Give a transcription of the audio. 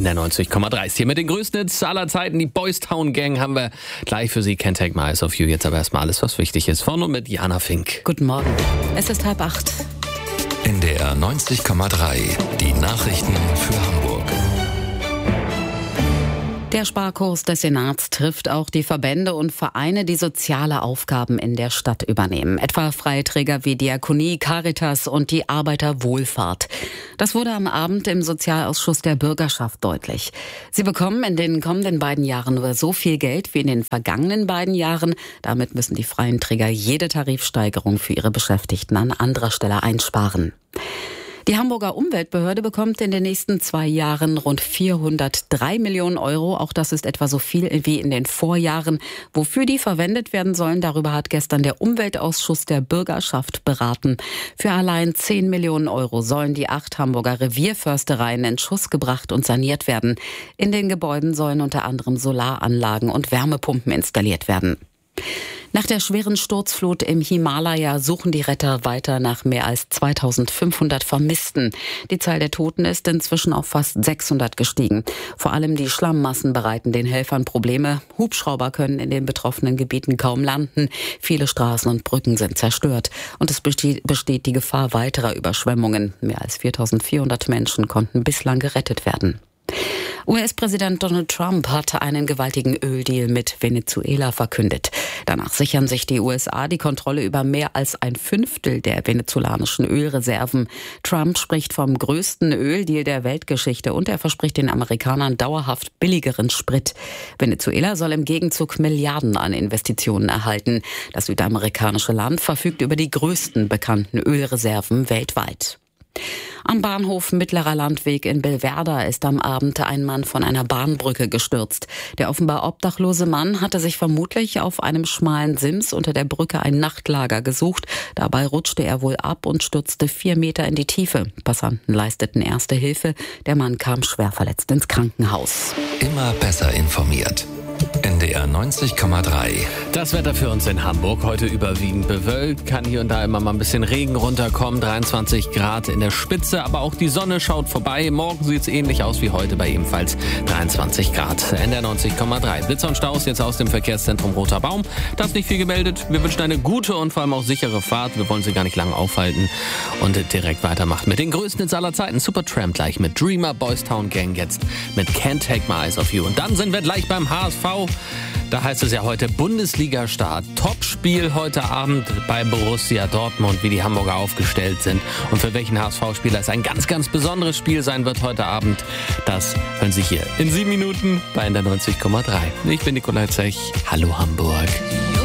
in der 90,3. Hier mit den größten Hits aller Zeiten, die Boys Town Gang, haben wir gleich für Sie. Can't Take My Eyes Off You. Jetzt aber erstmal alles, was wichtig ist. Von und mit Jana Fink. Guten Morgen. Es ist 7:30. In der 90,3. Die Nachrichten für Hamburg. Der Sparkurs des Senats trifft auch die Verbände und Vereine, die soziale Aufgaben in der Stadt übernehmen. Etwa Freiträger wie Diakonie, Caritas und die Arbeiterwohlfahrt. Das wurde am Abend im Sozialausschuss der Bürgerschaft deutlich. Sie bekommen in den kommenden beiden Jahren nur so viel Geld wie in den vergangenen beiden Jahren. Damit müssen die freien Träger jede Tarifsteigerung für ihre Beschäftigten an anderer Stelle einsparen. Die Hamburger Umweltbehörde bekommt in den nächsten 2 Jahren rund 403 Millionen Euro. Auch das ist etwa so viel wie in den Vorjahren. Wofür die verwendet werden sollen, darüber hat gestern der Umweltausschuss der Bürgerschaft beraten. Für allein 10 Millionen Euro sollen die 8 Hamburger Revierförstereien in Schuss gebracht und saniert werden. In den Gebäuden sollen unter anderem Solaranlagen und Wärmepumpen installiert werden. Nach der schweren Sturzflut im Himalaya suchen die Retter weiter nach mehr als 2500 Vermissten. Die Zahl der Toten ist inzwischen auf fast 600 gestiegen. Vor allem die Schlammmassen bereiten den Helfern Probleme. Hubschrauber können in den betroffenen Gebieten kaum landen. Viele Straßen und Brücken sind zerstört. Und es besteht die Gefahr weiterer Überschwemmungen. Mehr als 4400 Menschen konnten bislang gerettet werden. US-Präsident Donald Trump hatte einen gewaltigen Öldeal mit Venezuela verkündet. Danach sichern sich die USA die Kontrolle über mehr als 1/5 der venezolanischen Ölreserven. Trump spricht vom größten Öldeal der Weltgeschichte und er verspricht den Amerikanern dauerhaft billigeren Sprit. Venezuela soll im Gegenzug Milliarden an Investitionen erhalten. Das südamerikanische Land verfügt über die größten bekannten Ölreserven weltweit. Am Bahnhof Mittlerer Landweg in Belwerder ist am Abend ein Mann von einer Bahnbrücke gestürzt. Der offenbar obdachlose Mann hatte sich vermutlich auf einem schmalen Sims unter der Brücke ein Nachtlager gesucht. Dabei rutschte er wohl ab und stürzte 4 Meter in die Tiefe. Passanten leisteten erste Hilfe. Der Mann kam schwer verletzt ins Krankenhaus. Immer besser informiert. NDR 90,3. Das Wetter für uns in Hamburg. Heute überwiegend bewölkt. Kann hier und da immer mal ein bisschen Regen runterkommen. 23 Grad in der Spitze. Aber auch die Sonne schaut vorbei. Morgen sieht es ähnlich aus wie heute bei ebenfalls 23 Grad. NDR 90,3. Blitzer und Staus jetzt aus dem Verkehrszentrum Roter Baum. Das ist nicht viel gemeldet. Wir wünschen eine gute und vor allem auch sichere Fahrt. Wir wollen Sie gar nicht lange aufhalten. Und direkt weitermachen mit den größten Hits aller Zeiten. Supertramp gleich mit Dreamer, Boys Town Gang jetzt mit Can't Take My Eyes Off You. Und dann sind wir gleich beim HSV. Da heißt es ja heute Bundesliga-Start. Topspiel heute Abend bei Borussia Dortmund, wie die Hamburger aufgestellt sind. Und für welchen HSV-Spieler es ein ganz, ganz besonderes Spiel sein wird heute Abend, das hören Sie hier in 7 Minuten bei NDR 90,3. Ich bin Nikolai Zech. Hallo Hamburg.